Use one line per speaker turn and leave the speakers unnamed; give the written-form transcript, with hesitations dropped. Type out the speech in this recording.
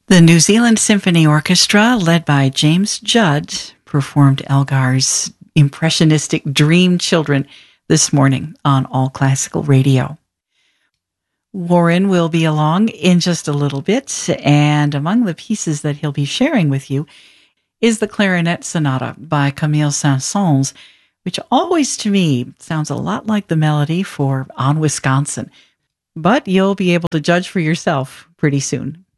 The New Zealand Symphony Orchestra, led by James Judd, performed Elgar's impressionistic Dream Children this morning on All Classical Radio. Warren will be along in just a little bit, and among the pieces that he'll be sharing with you is the Clarinet Sonata by Camille Saint-Saëns, which always to me sounds a lot like the melody for On Wisconsin. But you'll be able to judge for yourself pretty soon.